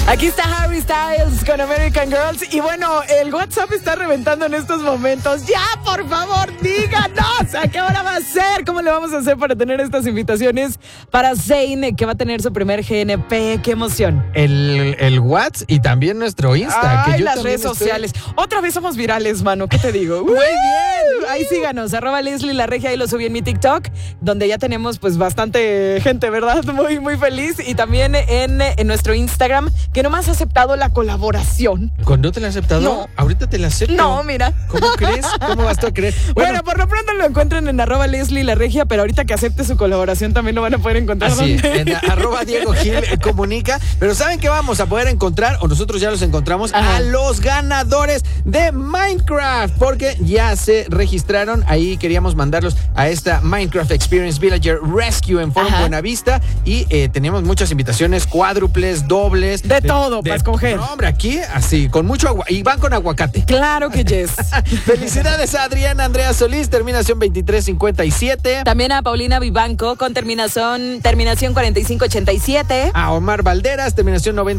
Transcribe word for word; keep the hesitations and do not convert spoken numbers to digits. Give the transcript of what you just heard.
Aquí está Harry Styles con American Girls. Y bueno, el WhatsApp está reventando en estos momentos. Ya, por favor, díganos a qué hora va a ser. ¿Cómo le vamos a hacer para tener estas invitaciones para Zayn, que va a tener su primer G N P? ¡Qué emoción! El, el WhatsApp y también nuestro Insta. Ay, que yo las redes estoy... sociales. Otra vez somos virales, mano. ¿Qué te digo? Muy bien. Ahí síganos, arroba Leslie La Regia. Ahí lo subí en mi TikTok, donde ya tenemos pues bastante gente, ¿verdad? Muy, muy feliz. Y también en, en nuestro Instagram, que nomás ha aceptado la colaboración. ¿Cuándo te la has aceptado? No. Ahorita te la acepto. No, mira. ¿Cómo crees? ¿Cómo vas tú a creer? Bueno, bueno, por lo pronto lo encuentran en arroba Leslie La Regia, pero ahorita que acepte su colaboración también lo van a poder encontrar. Así, ¿dónde? en arroba Diego Gil eh, comunica. Pero ¿saben qué vamos a poder encontrar? O nosotros ya los encontramos. Ajá. A los ganadores de Minecraft. Porque ya se registraron. Ahí queríamos mandarlos a esta Minecraft Experience Villager Rescue en Forum Ajá. Buenavista. Y eh, teníamos muchas invitaciones, cuádruples, dobles. De todo, para escoger. No, hombre, aquí así, con mucho agua. Y van con aguacate. Claro que yes. Felicidades a Adriana Andrea Solís, terminación veintitrés cincuenta y siete. También a Paulina Vivanco con terminación, terminación cuarenta y cinco ochenta y siete. A Omar Valderas, terminación noventa.